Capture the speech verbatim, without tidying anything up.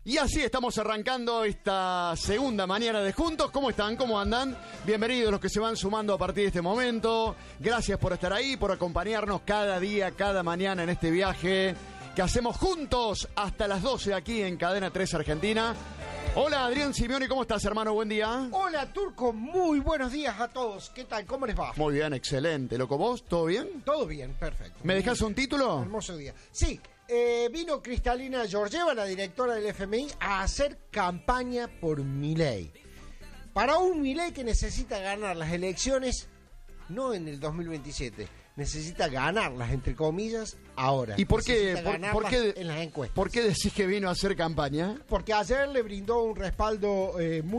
Y así estamos arrancando esta segunda mañana de Juntos. ¿Cómo están? ¿Cómo andan? Bienvenidos los que se van sumando a partir de este momento. Gracias por estar ahí, por acompañarnos cada día, cada mañana en este viaje que hacemos juntos hasta las doce aquí en Cadena tres Argentina. Hola Adrián Simeoni, ¿cómo estás, hermano? Buen día. Hola Turco, muy buenos días a todos. ¿Qué tal? ¿Cómo les va? Muy bien, excelente. ¿Loco vos? ¿Todo bien? Todo bien, perfecto. ¿Me dejás un título? Hermoso día. Sí, eh, vino Cristalina Georgieva, la directora del F M I, a hacer campaña por Milei. Para un Milei que necesita ganar las elecciones, no en el dos mil veintisiete, necesita ganarlas, entre comillas, ahora. ¿Y por qué, Necesita por, por qué, en las encuestas. ¿por qué decís que vino a hacer campaña? Porque ayer le brindó un respaldo eh, muy